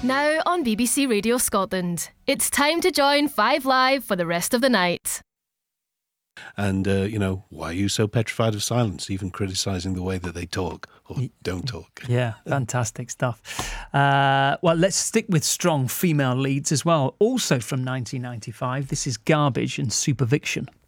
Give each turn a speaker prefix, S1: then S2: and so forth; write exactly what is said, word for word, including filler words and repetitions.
S1: Now on B B C Radio Scotland, it's time to join Five Live for the rest of the night.
S2: And, uh, you know, why are you so petrified of silence, even criticising the way that they talk or don't talk?
S3: Yeah, fantastic stuff. Uh, well, let's stick with strong female leads as well. Also from nineteen ninety-five, this is Garbage and Superviction.